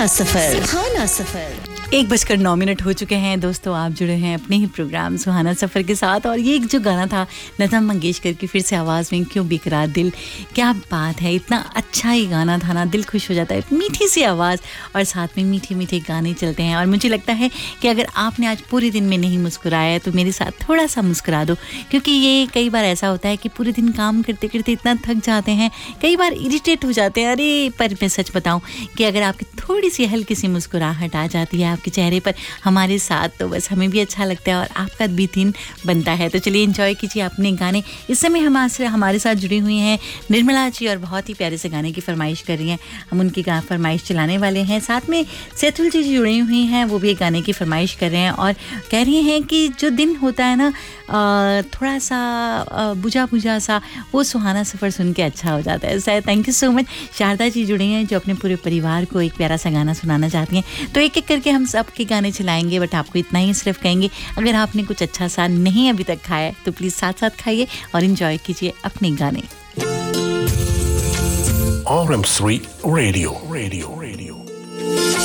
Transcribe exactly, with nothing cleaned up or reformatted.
सुहाना सफर सुहाना सफर एक बजकर नौ मिनट हो चुके हैं दोस्तों, आप जुड़े हैं अपने ही प्रोग्राम सुहाना सफ़र के साथ। और ये जो गाना था लता मंगेशकर की फिर से आवाज़ में, क्यों बेकरार दिल, क्या बात है, इतना अच्छा ही गाना था ना, दिल खुश हो जाता है। मीठी सी आवाज़ और साथ में मीठे मीठे गाने चलते हैं। और मुझे लगता है कि अगर आपने आज पूरे दिन में नहीं मुस्कुराया तो मेरे साथ थोड़ा सा मुस्कुरा दो, क्योंकि ये कई बार ऐसा होता है कि पूरे दिन काम करते करते इतना थक जाते हैं, कई बार इरिटेट हो जाते हैं। अरे पर मैं सच बताऊँ कि अगर आपकी थोड़ी सी हल्की सी मुस्कुराहट आ जाती है आपके चेहरे पर हमारे साथ, तो बस हमें भी अच्छा लगता है और आपका भी दिन बनता है। तो चलिए एंजॉय कीजिए अपने गाने। इस समय हमारे हमारे साथ जुड़ी हुई हैं निर्मला जी और बहुत ही प्यारे से गाने की फरमाइश कर रही हैं। हम उनकी गा फरमाइश चलाने वाले हैं। साथ में सेतुल जी जुड़ी हुई हैं, वो भी एक गाने की फरमाइश कर रहे हैं और कह रही हैं कि जो दिन होता है ना थोड़ा सा बुझा बुझा सा, वो सुहाना सफ़र सुन के अच्छा हो जाता है। Sir thank you so much. Sharda ji जुड़ी हैं जो अपने पूरे परिवार को एक प्यारा सा गाना सुनाना चाहती हैं। तो एक एक करके हम सबके गाने चलाएंगे, बट आपको इतना ही सिर्फ कहेंगे, अगर आपने कुछ अच्छा सा नहीं अभी तक खाया है तो प्लीज़ साथ साथ खाइए और एंजॉय कीजिए अपने गाने। R M three radio radio radio